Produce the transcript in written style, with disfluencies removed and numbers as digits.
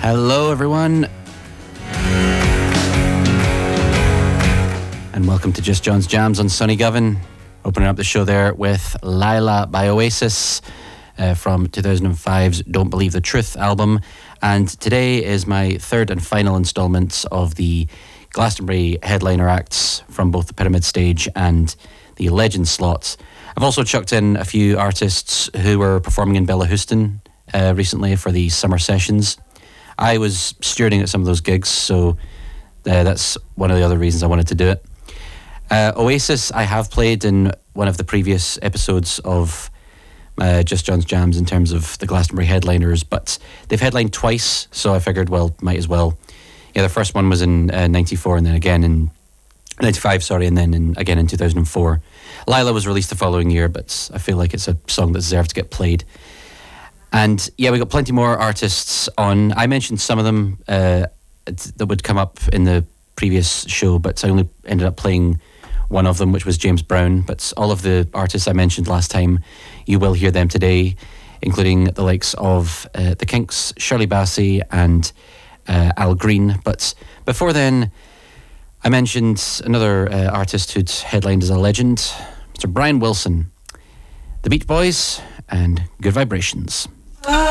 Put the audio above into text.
Hello, everyone. And welcome to Just John's Jams on Sonny Govan. Opening up the show there with Lila by Oasis from 2005's Don't Believe the Truth album. And today is my third and final instalment of the Glastonbury headliner acts from both the Pyramid Stage and the Legends slots. I've also chucked in a few artists who were performing in Bellahouston recently for the summer sessions. I was stewarding at some of those gigs, so that's one of the other reasons I wanted to do it. Oasis, I have played in one of the previous episodes of Just John's Jams in terms of the Glastonbury headliners, but they've headlined twice, so I figured, well, might as well. Yeah, the first one was in 94 and then again in 95, and then again in 2004. Lila was released the following year, but I feel like it's a song that deserves to get played. And yeah, we got plenty more artists on. I mentioned some of them that would come up in the previous show, but I only ended up playing one of them, which was James Brown. But all of the artists I mentioned last time, you will hear them today, including the likes of The Kinks, Shirley Bassey and Al Green. But before then, I mentioned another artist who'd headlined as a legend, Mr. Brian Wilson, The Beach Boys and Good Vibrations.